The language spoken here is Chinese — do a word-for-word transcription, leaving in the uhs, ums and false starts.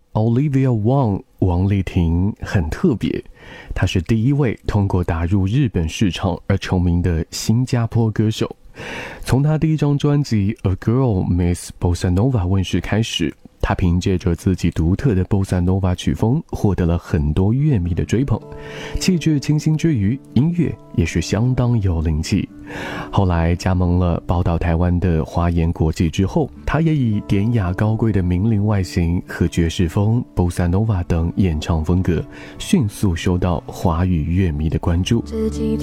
Olivia Wong 王丽婷很特别，她是第一位通过打入日本市场而成名的新加坡歌手。从她第一张专辑 A Girl Miss Bossa Nova 问世开始，她凭借着自己独特的 Bossa Nova 曲风获得了很多乐迷的追捧，气质清新之余，音乐也是相当有灵气。后来加盟了报道台湾的华研国际之后，她也以典雅高贵的名伶外形和爵士风 Bossa Nova 等演唱风格，迅速受到华语乐迷的关注。